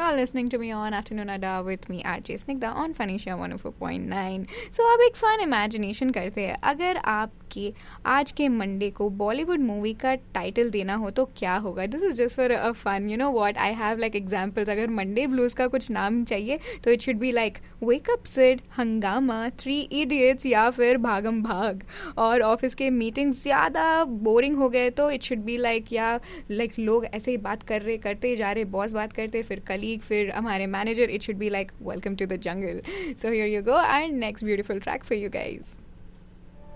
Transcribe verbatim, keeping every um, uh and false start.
are listening to me on Afternoon Adda with me R J Snigdha on Phoenicia one oh four point nine. So अब एक fun imagination करते हैं. अगर आपके आज के मंडे को बॉलीवुड मूवी का टाइटल देना हो तो क्या होगा? This is just for a fun. You know what, I have like examples. अगर मंडे ब्लूज का कुछ नाम चाहिए तो it should be like wake up Sid, हंगामा, थ्री इडियट्स या फिर भागम भाग. और ऑफिस के मीटिंग्स ज़्यादा बोरिंग हो गए तो इट शुड बी लाइक या लाइक लोग ऐसे ही बात कर रहे करते जा रहे, बॉस बात करते, फिर कलीग, फिर हमारे manager. It should be like welcome to the jungle. So here you go, and next beautiful track for you guys.